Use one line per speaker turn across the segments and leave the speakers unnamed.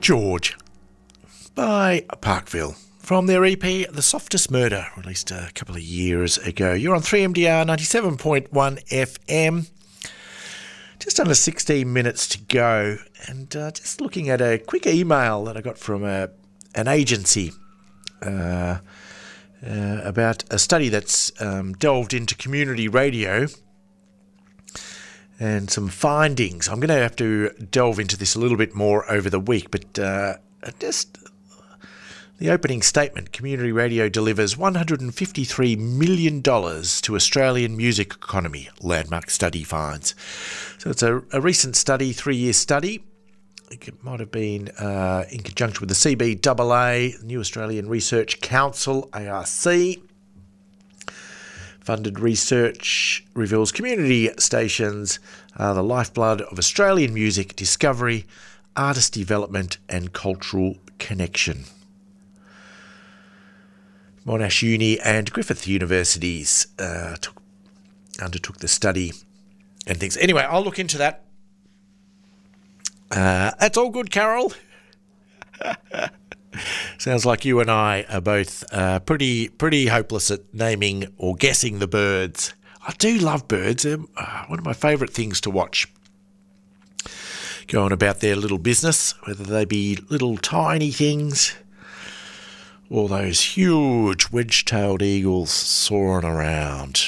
George by Parkville from their EP The Softest Murder, released a couple of years ago. You're on 3MDR 97.1 FM. Just under 16 minutes to go, and just looking at a quick email that I got from an agency about a study that's delved into community radio and some findings. I'm going to have to delve into this a little bit more over the week, but just the opening statement: community radio delivers $153 million to Australian music economy, Landmark study finds. So it's a recent study, 3-year study. It might have been in conjunction with the CBAA, the New Australian Research Council, ARC. Funded research reveals community stations are the lifeblood of Australian music discovery, artist development and cultural connection. Monash Uni and Griffith Universities undertook the study and things. Anyway, I'll look into that. That's all good, Carol. Sounds like you and I are both pretty hopeless at naming or guessing the birds. I do love birds. They're one of my favourite things to watch. Go on about their little business, whether they be little tiny things or those huge wedge-tailed eagles soaring around.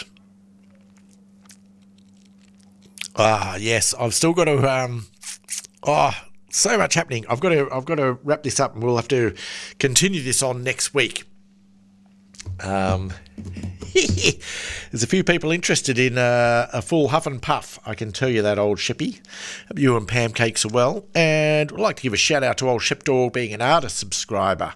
Yes, I've still got to... so much happening. I've got to wrap this up, and we'll have to continue this on next week. There's a few people interested in a full huff and puff, I can tell you that, old Shippy. Hope you and Pancakes are well. And I'd like to give a shout out to old Shipdog being an artist subscriber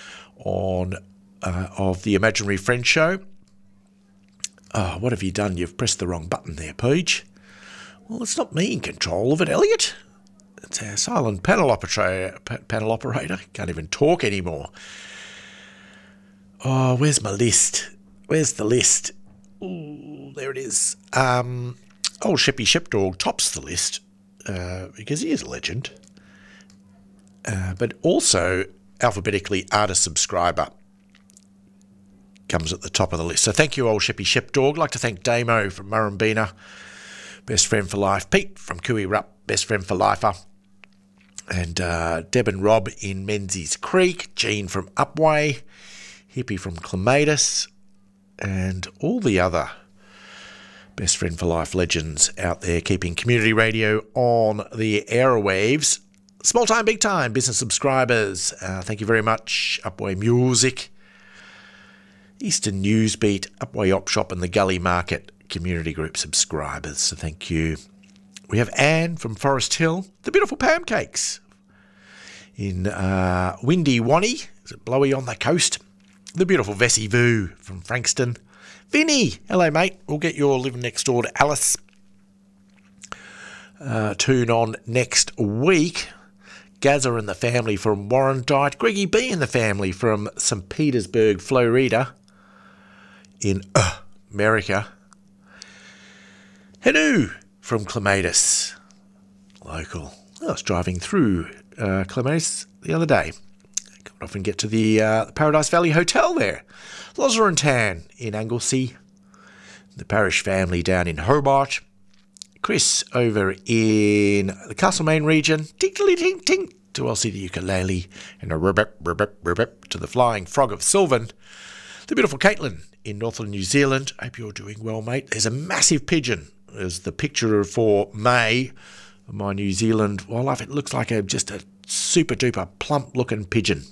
of the Imaginary Friend Show. Oh, what have you done? You've pressed the wrong button there, Peach. Well, it's not me in control of it, Elliot. It's our silent panel operator. Can't even talk anymore. Oh, where's my list? Where's the list? Ooh, there it is. Old Shippy Shipdog tops the list because he is a legend. But also, alphabetically, artist subscriber comes at the top of the list. So thank you, old Shippy Shipdog. I'd like to thank Damo from Murrumbina, best friend for life. Pete from Cooey Rup, best friend for lifer. And Deb and Rob in Menzies Creek, Jean from Upway, Hippie from Clematis, and all the other best friend for life legends out there keeping community radio on the airwaves. Small time, big time, business subscribers, thank you very much. Upway Music, Eastern Newsbeat, Upway Op Shop and the Gully Market community group subscribers, so thank you. We have Anne from Forest Hill, the beautiful Pancakes in windy Wanney, is it blowy on the coast? The beautiful Vessi Vu from Frankston. Vinny, hello mate, we'll get your living next door to Alice. Tune on next week. Gazza and the family from Warrandyte. Greggy B and the family from St. Petersburg, Florida in America. Hello from Clematis, local. I was driving through Clematis the other day. I can often get to the Paradise Valley Hotel there. Lozarentan in Anglesey. The Parish family down in Hobart. Chris over in the Castlemaine region. Ting-ting-ting-ting to Elsie the ukulele. And a ribbit to the Flying Frog of Sylvan. The beautiful Caitlin in Northern New Zealand. Hope you're doing well, mate. There's a massive pigeon. There's the picture for May of my New Zealand wildlife. It looks like just a super duper plump looking pigeon.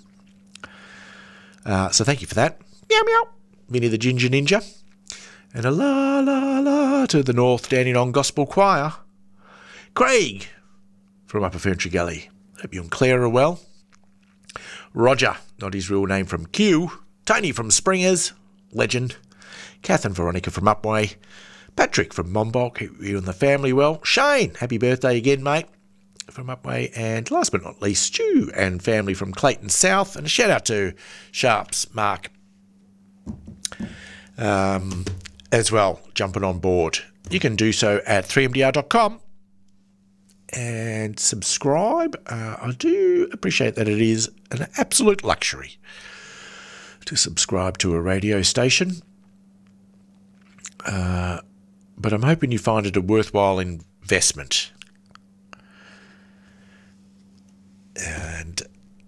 So thank you for that. Meow meow. Minnie the Ginger Ninja. And a la la la to the North Dandenong Gospel Choir. Craig from Upper Ferntree Gully. Hope you and Claire are well. Roger, not his real name, from Kew. Tony from Springers, legend. Kath and Veronica from Upway. Patrick from Monbulk, hope you and the family well. Shane, happy birthday again, mate, from Upway. And last but not least, Stu and family from Clayton South. And a shout out to Sharps, Mark, as well, jumping on board. You can do so at 3mdr.com and subscribe. I do appreciate that it is an absolute luxury to subscribe to a radio station. But I'm hoping you find it a worthwhile investment. And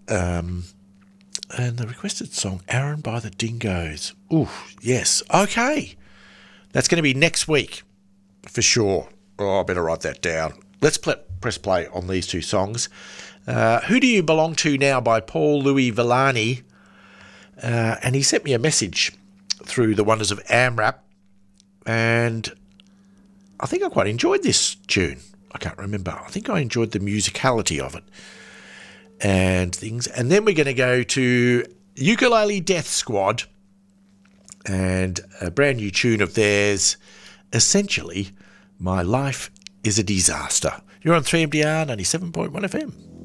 the requested song, Aaron by the Dingoes. Ooh, yes. Okay. That's going to be next week for sure. Oh, I better write that down. Let's press play on these two songs. Who Do You Belong To Now by Paul Louis Villani. And he sent me a message through the wonders of AMRAP. And I think I quite enjoyed this tune. I can't remember. I think I enjoyed the musicality of it and things. And then we're going to go to Ukulele Death Squad and a brand new tune of theirs, Essentially, My Life is a Disaster. You're on 3MDR 97.1 FM.